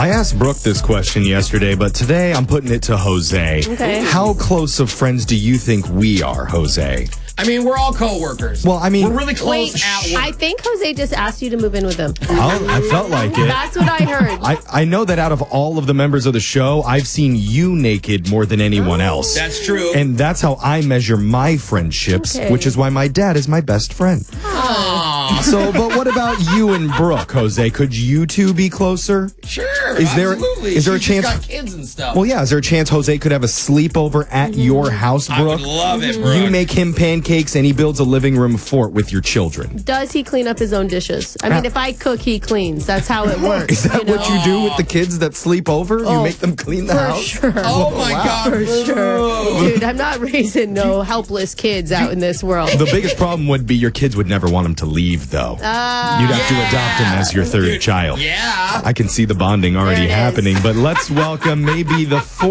I asked Brooke this question yesterday, but today I'm putting it to Jose. Okay. How close of friends do you think we are, Jose? I mean, we're all co-workers. Well, I mean... We're really close at work. I think Jose just asked you to move in with him. Oh, I felt like it. That's what I heard. I know that out of all of the members of the show, I've seen you naked more than anyone else. That's true. And that's how I measure my friendships, Okay. which is why my dad is my best friend. So, but what about you and Brooke, Jose? Could you two be closer? Sure, Is absolutely. there a She's chance? got kids and stuff. Well, yeah. Is there a chance Jose could have a sleepover at your house, Brooke? I would love it, Brooke. You make him pancakes and he builds a living room fort with your children. Does he clean up his own dishes? I mean, if I cook, he cleans. That's how it works. Is that what you do with the kids that sleep over? You make them clean the For house? sure. Oh, my God. For sure. Dude, I'm not raising no helpless kids out in this world. The biggest problem would be your kids would never want him to leave, though. You'd have to adopt him as your third child. Yeah. I can see the bonding already There it is. happening, but let's welcome maybe the